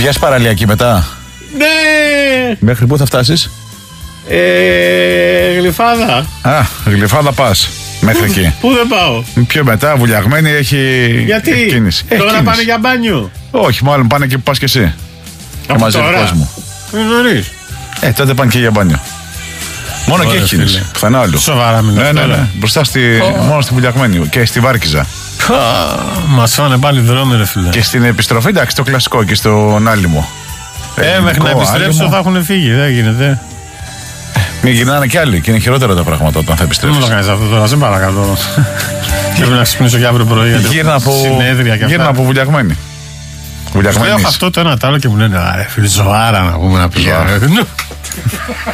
Πιάσει παραλιακή μετά. Ναι! Μέχρι πού θα φτάσεις? Γλυφάδα. Γλυφάδα πας. Μέχρι εκεί. Πού δεν πάω? Πιο μετά, Βουλιαγμένη έχει. Γιατί? Κίνηση. Τώρα πάνε για μπάνιο. Όχι, μάλλον πάνε εκεί που πας και εσύ. Από μαζί του κόσμου. Είναι νωρίς. Τότε πάνε και για μπάνιο. Μόνο και έχει κίνηση. Πουθενά άλλο. Σοβαρά μιλάς? Ναι. Μπροστά μόνο στη Βουλιαγμένη και στη Βάρκιζα. Μας φάνε πάλι δρόμοι, ρε φίλε. Και στην επιστροφή, εντάξει, το κλασικό και στον Άλυμο. Μέχρι να επιστρέψω θα έχουν φύγει, δεν γίνεται. Μην γυρνάνε κι άλλοι και είναι χειρότερα τα πράγματα όταν θα επιστρέψεις. Δεν μου το κάνεις αυτό τώρα, σε παρακαλώ. Πρέπει να ξυπνήσω και αύριο πρωί. Γύρνα από Βουλιαγμένη. Έχω αυτό το ένα τ' άλλο και μου λένε, άρε φίλε, ζωάρα να πούμε να πει.